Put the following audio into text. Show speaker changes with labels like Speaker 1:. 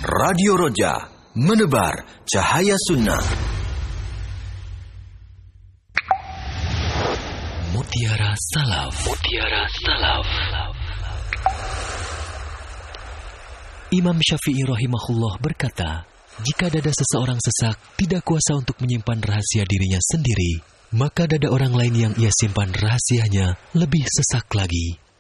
Speaker 1: Radio Roja, menebar cahaya sunnah. Mutiara Salaf. Mutiara Salaf. Imam Syafi'i rahimahullah berkata, jika dada seseorang sesak, tidak kuasa untuk menyimpan rahasia dirinya sendiri, maka dada orang lain yang ia simpan rahasianya lebih sesak lagi.